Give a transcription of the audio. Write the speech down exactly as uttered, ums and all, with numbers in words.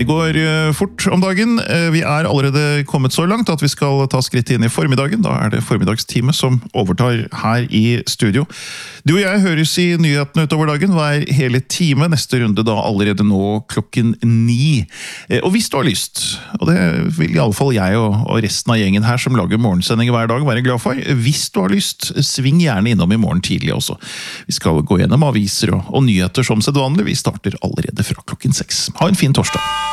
Det går fort om dagen. Vi er allerede kommet så langt at vi skal ta skritt inn i formiddagen. Da er det formiddagstime som overtar her i studio. Du og jeg høres i nyhetene utover dagen hver hele time. Neste runde da allerede nå klokken ni. Og hvis du har lyst, og det vil i alle fall jeg og resten av gjengen her som lager morgensending hver dag være glad for. Hvis du har lyst, sving gjerne innom i morgen tidlig også. Vi skal gå gjennom aviser og, og nyheter som sedvanlig. Vi starter allerede fra klokken seks. Ha en fin torsdag.